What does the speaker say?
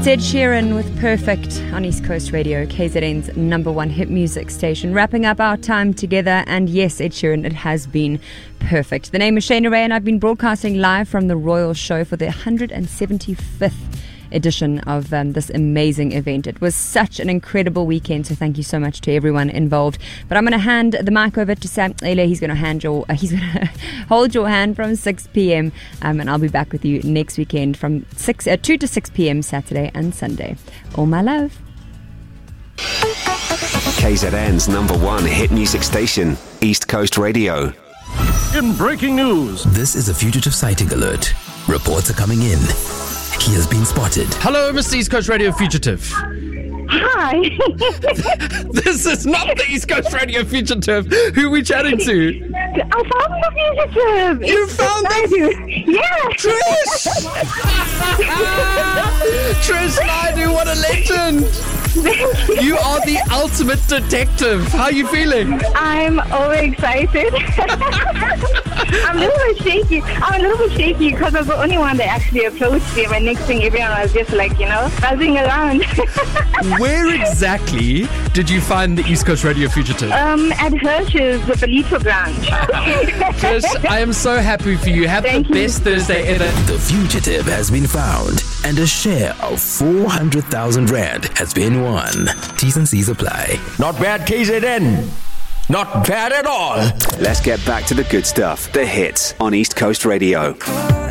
It's Ed Sheeran with Perfect on East Coast Radio, KZN's #1 hit music station. Wrapping up our time together, and yes, Ed Sheeran, it has been perfect. The name is Shana Ray, and I've been broadcasting live from the Royal Show for the 175th edition of this amazing event. It was such an incredible weekend, so thank you so much to everyone involved. But I'm going to hand the mic over to Sam Ele. He's going to hold your hand from 6 p.m. And I'll be back with you next weekend from 2 to 6 p.m. Saturday and Sunday. All my love. KZN's #1 hit music station, East Coast Radio. In breaking news, this is a fugitive sighting alert. Reports are coming in. He has been spotted. Hello, Mr. East Coast Radio Fugitive. Hi. This is not the East Coast Radio Fugitive. Who are we chatting to? I found the fugitive. You found the... Yeah. Trish! Trish Naidu, what a legend! You are the ultimate detective. How are you feeling? I'm overexcited. I'm a little bit shaky because I was the only one that actually approached me. And next thing, everyone was just like, buzzing around. Where exactly did you find the East Coast Radio Fugitive? At Hirsch's, the Ballito branch. Trish, I am so happy for you. Have the best Thursday ever. The fugitive has been found, and a share of 400,000 Rand has been won. T's and C's apply. Not bad, KZN. Not bad at all. Let's get back to the good stuff. The hits on East Coast Radio.